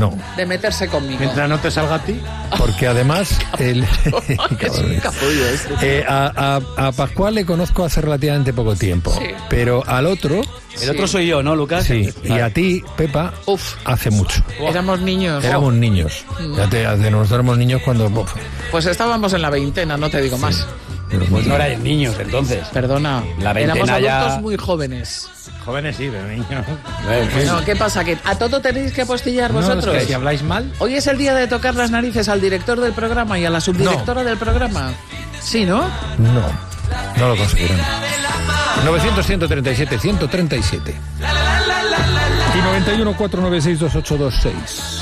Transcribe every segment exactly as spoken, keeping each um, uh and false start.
No. De meterse conmigo. Mientras no te salga a ti. Porque además... el... Es un capullo este. eh, a, a, a Pascual le conozco hace relativamente poco tiempo. Sí. Pero al otro... El Sí. otro soy yo, ¿no, Lucas? Sí. Y a ti, Pepa, Uf. hace mucho. Éramos niños. Éramos niños. Ya te, de nosotros éramos niños cuando... uf, Pues estábamos en la veintena, no te digo más. pero Pues no erais niños, entonces. Perdona. La Éramos veintena ya- adultos muy jóvenes. Jóvenes sí, pero niños. Bueno, ¿qué pasa? ¿Que a todo tenéis que apostillar No, es vosotros? que si habláis mal... Hoy es el día de tocar las narices al director del programa y a la subdirectora del programa. Sí, ¿no? No, no lo conseguirán. novecientos, ciento treinta y siete, ciento treinta y siete. Y noventa y uno, cuatrocientos noventa y seis, veintiocho veintiséis.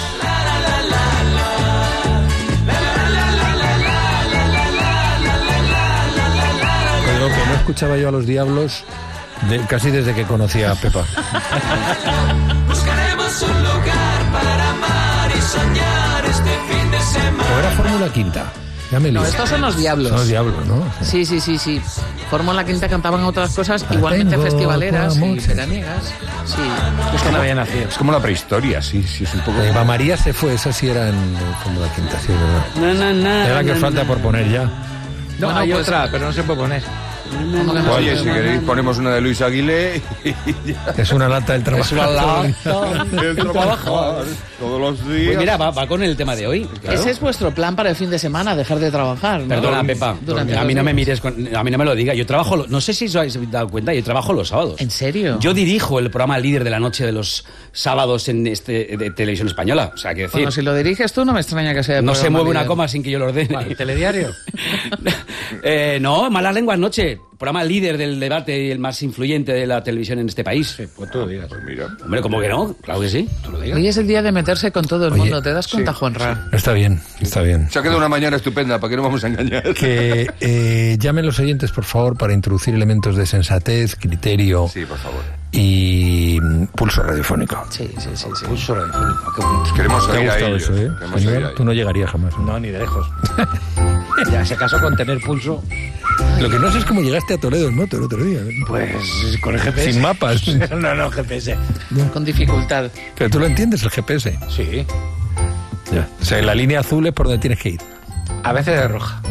Creo que no escuchaba yo a los Diablos de, casi desde que conocía a Pepa. Buscaremos un lugar para amar y soñar este fin de semana. ¿O era Fórmula Quinta? Ya me No, lío. estos son los Diablos. Son los Diablos, ¿no? Sí, sí, sí, sí. Fórmula Quinta cantaban otras cosas igualmente Tengo festivaleras tu amor. y veraniegas. Sí. Es que no había nacido. Es como la prehistoria, sí, sí, es un poco... Eva María se fue, esa sí era en eh, Fórmula Quinta, sí, es verdad. Na, na, na, Era que na, falta na. por poner ya. No, Bueno, hay pues- otra, pero no se puede poner. ¿Cómo que no Oye, se si puede? queréis ponemos una de Luis Aguilé y ya. Es una lata del trabajo. Es una lata del trabajo. Todos los días. Pues mira, va, va con el tema de hoy. claro. Ese es vuestro plan para el fin de semana, dejar de trabajar, ¿no? Perdona, Pepa. Durante A mí los no me días. mires, con- a mí no me lo diga. Yo trabajo, lo- no sé si os habéis dado cuenta, yo trabajo los sábados. ¿En serio? Yo dirijo el programa líder de la noche de los sábados en este de televisión española. O sea, que decir, Bueno, si lo diriges tú, no me extraña que sea el no se programa mueve una líder. coma sin que yo lo ordene. ¿El telediario? eh, no, Malas Lenguas Noche, programa líder del debate y el más influyente de la televisión en este país. Sí, pues tú lo digas. Pues mira. Hombre, ¿cómo que no? Claro que sí. Tú lo digas. Hoy es el día de meterse con todo el Oye, mundo. ¿Te das cuenta, Juanra? Está bien, está bien. Se ha quedado una mañana estupenda, ¿para qué nos vamos a engañar? Que eh, llamen los oyentes, por favor, para introducir elementos de sensatez, criterio Sí, por favor. y mm, pulso radiofónico. Sí, sí, sí. sí. Pulso radiofónico. Qué bonito. Queremos ¿Te ha oír a gustado ellos. eso, eh? Queremos oír a Señor, ellos. tú no llegarías jamás. ¿no? No, ni de lejos. Ya, si acaso con tener pulso, Lo que no sé es cómo llegaste a Toledo en moto el otro día. ¿eh? pues con el G P S. Sin mapas. No, no, G P S. Con dificultad. Pero tú lo entiendes, el G P S. Sí. Ya. O sea, la línea azul es por donde tienes que ir. A veces de roja.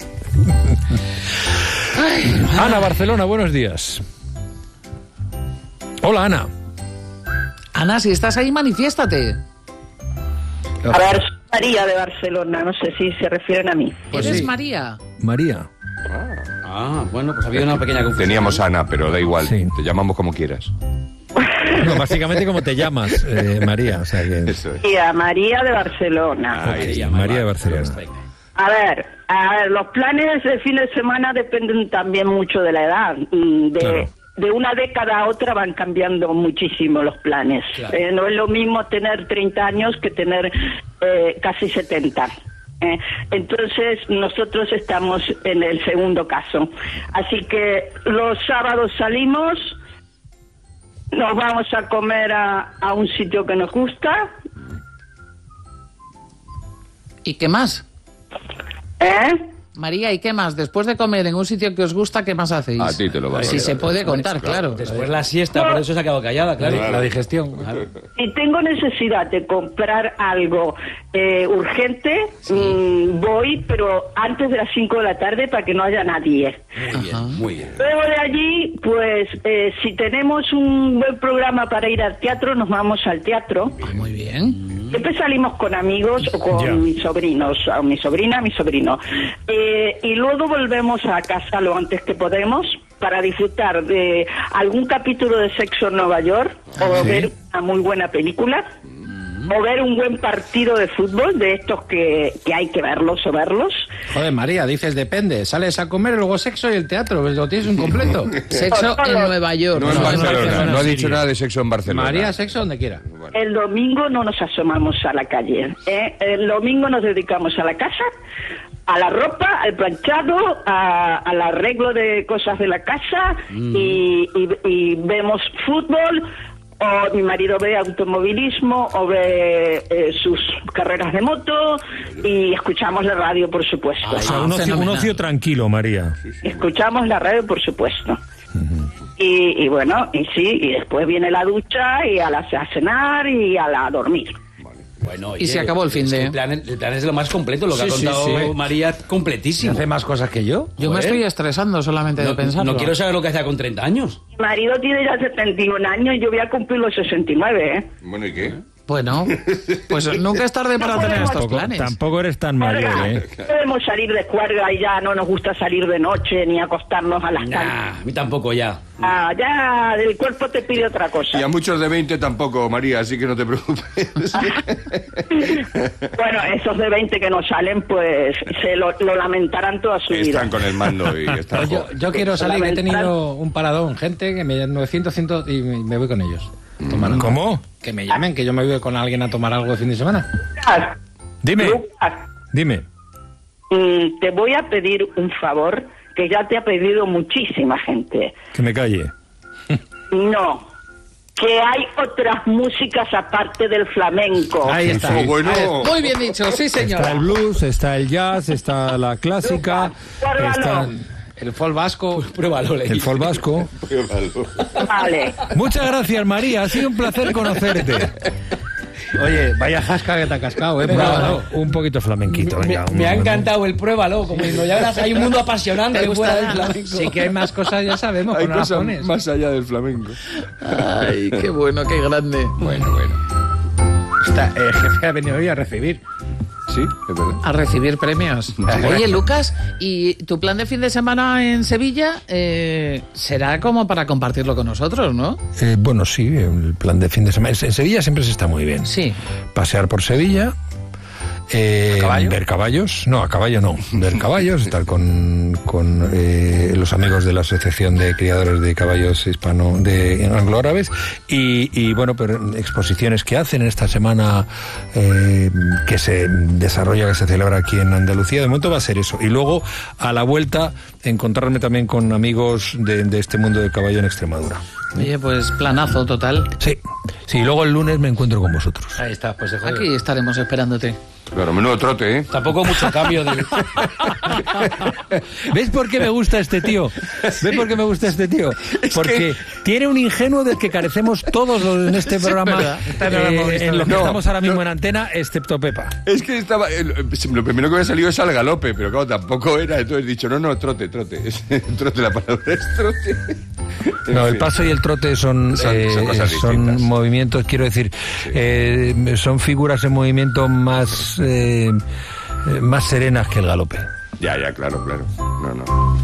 Ana, Barcelona, buenos días. Hola, Ana. Ana, si estás ahí, manifiéstate. A ver, María de Barcelona, no sé si se refieren a mí. Pues ¿Eres sí. María? María. Ah, bueno, pues ha habido una pequeña confusión. Teníamos a Ana, pero da igual. Sí. Te llamamos como quieras. No, básicamente como te llamas, eh, María. O sea que... Eso es. Y a María de Barcelona. Ahí Ok, está. ya, María de va, Barcelona. ya está. A ver, a ver, los planes de fin de semana dependen también mucho de la edad. Mm, De, Claro. de una década a otra van cambiando muchísimo los planes. Claro. Eh, no es lo mismo tener treinta años que tener eh, casi setenta. Eh, entonces nosotros estamos en el segundo caso. Así que los sábados salimos, nos vamos a comer a, a un sitio que nos gusta. ¿Y qué más? ¿Eh? María, ¿y qué más? Después de comer en un sitio que os gusta, ¿qué más hacéis? A ti te lo va a Si contar. se puede contar, claro. Después la siesta, por eso se ha quedado callada, claro. La digestión. Si tengo necesidad de comprar algo eh, urgente, mm, voy, pero antes de las cinco de la tarde para que no haya nadie. Muy bien, muy bien. Luego de allí, pues, eh, si tenemos un buen programa para ir al teatro, nos vamos al teatro. Ah, muy bien. Siempre salimos con amigos o con Ya. mis sobrinos, a mi sobrina, a mi sobrino. Eh, y luego volvemos a casa lo antes que podemos para disfrutar de algún capítulo de Sexo en Nueva York o Sí. ver una muy buena película o ver un buen partido de fútbol de estos que, que hay que verlos o verlos. Joder, María, dices depende. Sales a comer, luego sexo y el teatro. Pues lo tienes un completo. Sexo en Nueva York. No en No, Barcelona, Barcelona, no ha sí. dicho nada de sexo en Barcelona. María, sexo donde quiera. El domingo no nos asomamos a la calle. ¿eh? El domingo nos dedicamos a la casa, a la ropa, al planchado, a- al arreglo de cosas de la casa y, y- y vemos fútbol. O mi marido ve automovilismo o ve eh, sus carreras de moto y escuchamos la radio, por supuesto. O sea, un ocio, un fenomenal. ocio tranquilo, María. Escuchamos la radio, por supuesto. Y, y bueno, y sí, y después viene la ducha y a, la, a cenar y a la a dormir. Bueno, oye, y se acabó el fin es que de... El plan, el plan es lo más completo, lo que Sí, ha sí, contado sí. María, ¿Se completísimo. hace más cosas que yo? Yo me Joder. estoy estresando solamente de No, pensarlo. no quiero saber lo que hacía con treinta años. Mi marido tiene ya setenta y un años y yo voy a cumplir los sesenta y nueve, ¿eh? Bueno, ¿y qué? Bueno, pues nunca es tarde para No tener podemos- estos Tampoco, planes. tampoco eres tan mayor, ¿eh? No podemos salir de cuerda y ya no nos gusta salir de noche ni acostarnos a las Nah, tantas. a mí tampoco ya. Ah, ya el cuerpo te pide otra Y cosa. a muchos de veinte tampoco, María, así que no te preocupes. Bueno, esos de veinte que no salen, pues se lo, lo lamentarán toda su vida. Están con el mando y están... Yo, yo quiero salir, he tenido un paradón, gente que me novecientos, cien y me me voy con ellos. Tomar algo. ¿Cómo? Que me llamen, que yo me voy con alguien a tomar algo de fin de semana. Lucas, Dime, Lucas, dime. mm, te voy a pedir un favor que ya te ha pedido muchísima gente. Que me calle. No, que hay otras músicas aparte del flamenco. Ahí está. Oh, bueno. Muy bien dicho, sí Está el señora. blues, está el jazz, está la clásica, Guárdalo. está El folk vasco. Pruébalo, le el dije. folk vasco. Vale. Muchas gracias, María. Ha sido un placer conocerte. Oye, vaya jasca que te ha cascado, ¿eh? Pruébalo. Un poquito flamenquito, Me, venga. me ha un- encantado el pruébalo, como diciendo, ya verás, hay un mundo apasionante ¿Te fuera del gustará? flamenco. Sí que hay más cosas, ya sabemos, Hay con las cosas pones. más allá del flamenco. Ay, qué bueno, qué grande. Bueno, bueno. Está, el jefe ha venido hoy a recibir. Sí, es verdad. A recibir premios. Oye, Lucas, ¿y tu plan de fin de semana en Sevilla eh, será como para compartirlo con nosotros, no? Eh, bueno, sí, el plan de fin de semana. En Sevilla siempre se está muy bien. Sí. Pasear por Sevilla. Eh, ¿A caballo? ver caballos, no, a caballo no, ver caballos, estar con, con eh, los amigos de la Asociación de Criadores de Caballos Hispano de Anglo-Árabes y, y bueno, pero exposiciones que hacen en esta semana eh, que se desarrolla, que se celebra aquí en Andalucía, de momento va a ser eso. Y luego, a la vuelta, encontrarme también con amigos de, de este mundo del caballo en Extremadura. Oye, pues planazo total. Sí, sí, luego el lunes me encuentro con vosotros. Ahí está, pues se jode. Aquí estaremos esperándote. Claro, menudo trote, ¿eh? Tampoco mucho cambio de... ¿Ves por qué me gusta este tío? ¿Ves por qué me gusta este tío? Porque tiene un ingenuo del que carecemos todos los en este programa, verdad. Esta no la hemos eh, visto. en los que No, estamos ahora mismo no. en antena, excepto Pepa. Es que estaba... eh, Lo primero que me ha salido es al galope, pero claro, tampoco era. Entonces he dicho, no, no, trote, trote. Es, trote, la palabra es trote. En No, el fin. paso y el trote son, Son- eh, son cosas son distintas. movimientos, quiero decir, eh, son figuras en movimiento más, eh, eh, más serenas que el galope. Ya, ya, claro, claro. No, no.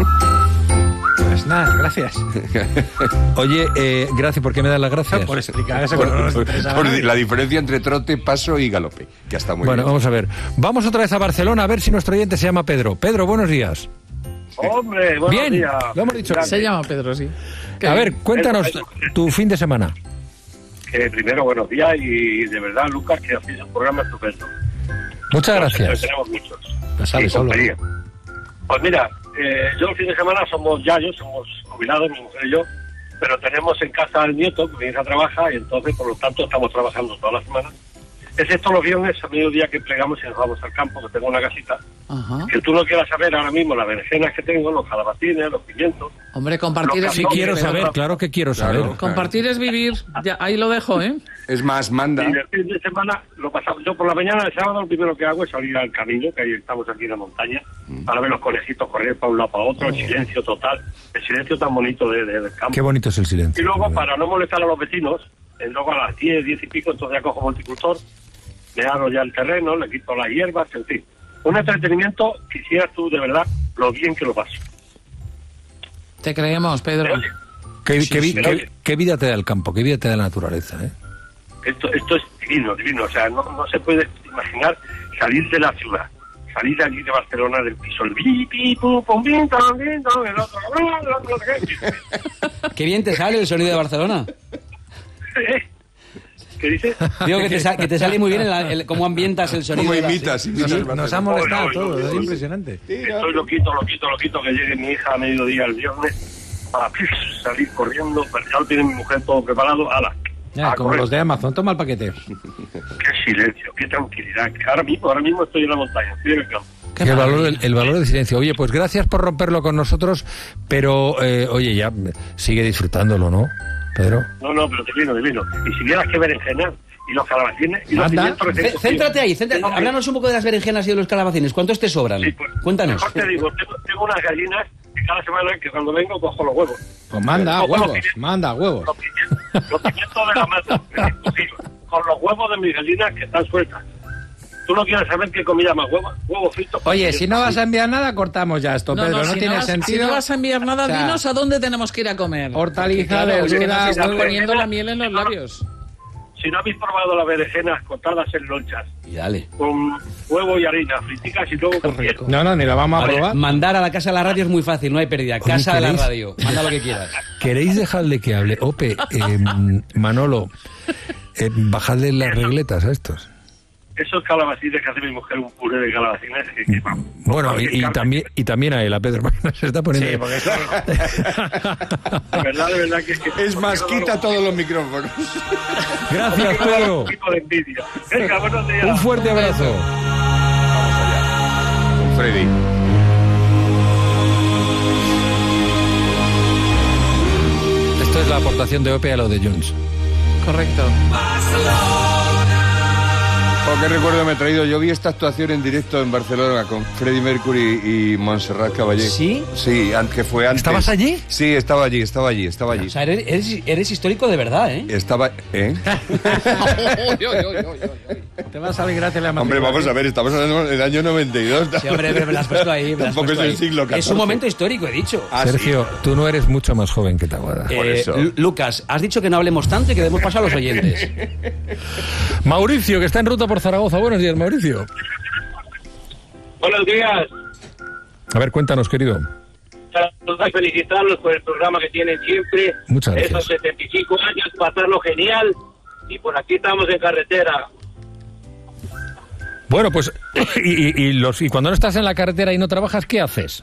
Pues nada, gracias. Oye, eh, gracias, ¿por qué me das las gracias? Por explicar eso Por, que no nos por- interesaba. por la diferencia entre trote, paso y galope, que está muy Bueno, bien. vamos a ver. Vamos otra vez a Barcelona a ver si nuestro oyente se llama Pedro. Pedro, buenos días. Hombre, buenos Bien, días. lo hemos dicho. Se llama Pedro, sí. Qué A bien. ver, cuéntanos tu fin de semana. Que primero, buenos días y de verdad, Lucas, que haces un programa estupendo. Muchas Nos gracias. Tenemos muchos. No sale Y solo. compañía. Pues mira, eh, yo el fin de semana somos yayos, somos jubilados, mi mujer y yo, pero tenemos en casa al nieto que mi hija trabaja y entonces, por lo tanto, estamos trabajando toda la semana. Excepto los viernes, a mediodía que plegamos y nos vamos al campo, que tengo una casita. Ajá. Que tú no quieras saber ahora mismo las berenjenas que tengo, los calabacines, los pimientos. Hombre, compartir Lo es Sí, No, quiero vivir. pero- saber, claro que quiero Claro. saber. Compartir es vivir. Ya, ahí lo dejo, ¿eh? Es más, manda. Y el fin de semana lo pasamos. Yo por la mañana, el sábado, lo primero que hago es salir al camino, que ahí estamos aquí en la montaña, para ver los conejitos correr para un lado para otro, el silencio total, el silencio tan bonito de, de- del campo. Qué bonito es el Y silencio. luego, para no molestar a los vecinos, eh, luego a las diez, diez y pico, entonces ya cojo multicultor, me hago ya el terreno, le quito las hierbas, en fin. Un entretenimiento, quisieras tú de verdad lo bien que lo paso. Te creemos, Pedro. Pero, oye, ¿Qué, Sí, qué vi- sí, qué- oye. qué vida te da el campo? ¿Qué vida te da la naturaleza? ¿eh? Esto, esto es divino, divino. O sea, no, no se puede imaginar salir de la ciudad, salir de allí de Barcelona del piso, el pi, pi, pum, pum, pim, tam, pim, tam, el otro, el otro, no sé qué. Qué bien te sale el sonido de Barcelona. ¿Eh? ¿Qué dices? Digo que te, sa- que te sale muy bien el, el- cómo ambientas el sonido. ¿Cómo de la- imitas? imitas Nos, Barcelona. nos ha molestado Oye, oye, todo, oye, es oye. impresionante. Estoy loquito, loquito, loquito que llegue mi hija a mediodía el viernes para pif, salir corriendo, pero ya lo tiene mi mujer todo preparado, ala. Ya, a como correr. los de Amazon, toma el paquete. Qué silencio, qué tranquilidad. que Ahora mismo, ahora mismo estoy en la montaña, estoy en el campo. Qué el, valor maravilla. del, el valor del silencio. Oye, pues gracias por romperlo con nosotros, pero eh, oye, ya sigue disfrutándolo, ¿no, Pedro? No, no, pero divino, divino. Y si vieras qué berenjena, y los calabacines y los Anda. pimientos recién C- cocidos. Céntrate ahí, céntrate. Tengo- Háblanos un poco de las berenjenas y de los calabacines. ¿Cuántos te sobran? Sí, pues, Cuéntanos. Mejor te digo, tengo, tengo unas gallinas que cada semana que cuando vengo cojo los huevos. Pues manda Cojo los huevos, pimientos- manda huevos. Los pimientos, los pimientos de la mata, recién cocidos, con los huevos de mis gallinas que están sueltas. ¿Tú no quieres saber qué comida más huevo? Huevos fritos. Oye, si no vas a enviar nada, cortamos ya esto, No, Pedro. no, No, si, tiene no vas, sentido. si no vas a enviar nada, O sea, dinos a dónde tenemos que ir a comer. Hortaliza, Claro, es que nos verdura, estás huevo. poniendo la miel en los labios. Si no habéis probado las berenjenas cortadas en lonchas, Y dale. con huevo y harina, friticas y luego con miel. No, no, ni lo vamos a A ver, probar. mandar a la casa de la radio es muy fácil, no hay pérdida. Oye, Casa de la ¿queréis? radio. Manda lo que quieras. ¿Queréis dejarle que hable? Ope, eh, Manolo, eh, bajadle las regletas a estos. Esos calabacines que hace mi mujer, un puré de calabacines. Que, que, vamos, Bueno, cualquier y, y carne. también y también a él, a Pedro, se está poniendo... Sí, porque De verdad, de verdad que... que Es más, quita todos los micrófonos. Gracias, Pedro. Un tipo de envidia. Venga, buenos días. Un fuerte abrazo. Vamos allá. Con Freddy. Esto es la aportación de Ope a lo de Jones. Correcto. Oh, qué recuerdo me he traído. Yo vi esta actuación en directo en Barcelona con Freddie Mercury y Montserrat Caballé. ¿Sí? Sí, an- que fue antes. ¿Estabas allí? Sí, estaba allí, estaba allí, estaba allí. O sea, eres, eres, eres histórico de verdad, ¿eh? Estaba... ¿Eh? Te va a salir gracias la Hombre, vamos a ver, estamos hablando del año noventa y dos. Sí, hombre, pero me la has puesto ahí. me la has Tampoco puesto es el ahí. siglo Es catorce. un momento histórico, he dicho. Ah, sí. Sergio, tú no eres mucho más joven que Taboada. Por Eh, eso. Lu- Lucas, has dicho que no hablemos tanto y que demos paso a los oyentes. Mauricio, que está en ruta por Zaragoza. Buenos días, Mauricio. Buenos días. A ver, cuéntanos, querido. Saludos y felicitarlos por el programa que tienen siempre. Muchas gracias. Esos setenta y cinco años, pasarlo genial. Y por aquí estamos en carretera. Bueno, pues, y, y- y los, y cuando no estás en la carretera y no trabajas, ¿qué haces?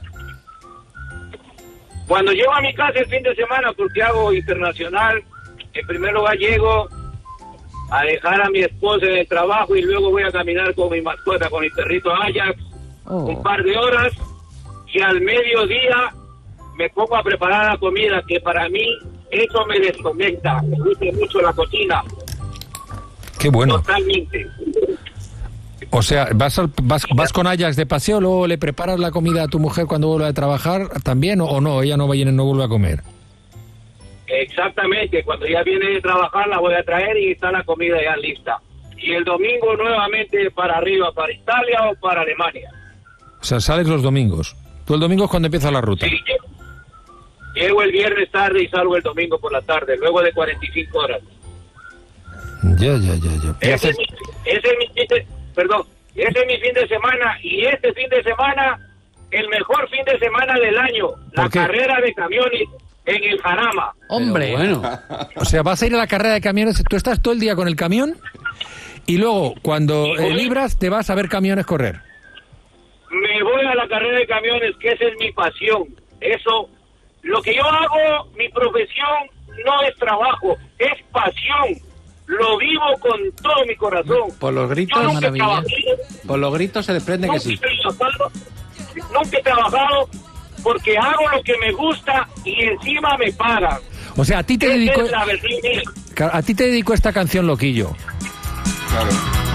Cuando llego a mi casa el fin de semana, porque hago internacional, en primer lugar llego a dejar a mi esposa en el trabajo y luego voy a caminar con mi mascota, con mi perrito Ajax, Oh. un par de horas, y al mediodía me pongo a preparar la comida, que para mí eso me desconecta. Me gusta mucho la cocina, Qué bueno. totalmente. O sea, ¿vas, al- vas, vas con Ajax de paseo, luego le preparas la comida a tu mujer cuando vuelve a trabajar también, o, o no? Ella no va y no vuelve a comer. Exactamente, cuando ya viene de trabajar la voy a traer y está la comida ya lista. Y el domingo nuevamente para arriba, para Italia o para Alemania. O sea, sales los domingos. Tú el domingo es cuando empieza la ruta. Sí, llego, llego el viernes tarde y salgo el domingo por la tarde, luego de cuarenta y cinco horas. Ya, ya, ya, ya. ¿Y Ese haces- es, mi, ese es mi fin de, perdón, ese es mi fin de semana y este fin de semana, el mejor fin de semana del año, la ¿Por qué? carrera de camiones en el Jarama. Hombre. Pero bueno, O sea, vas a ir a la carrera de camiones, tú estás todo el día con el camión y luego cuando eh, libras te vas a ver camiones correr. Me voy a la carrera de camiones, que esa es mi pasión. Eso, lo que yo hago, mi profesión no es trabajo, es pasión. Lo vivo con todo mi corazón. Por los gritos, Yo nunca he maravilla. trabajado, por los gritos se desprende que nunca sí. he trabajado, nunca he trabajado porque hago lo que me gusta y encima me pagan. O sea, a ti te Esa dedico es la versión mía. a ti te dedico esta canción, Loquillo. Claro.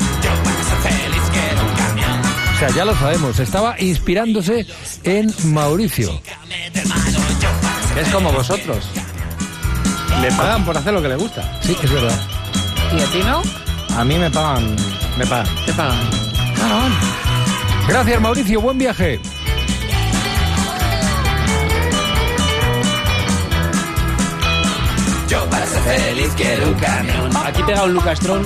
O sea, ya lo sabemos, estaba inspirándose en Mauricio. Es como vosotros. Le pagan por hacer lo que le gusta. Sí, es verdad. ¿Y a ti no? A mí me pagan, me pagan. Te pagan. Gracias, Mauricio, buen viaje. Yo para ser feliz quiero un camión. aquí pega un Lucastrón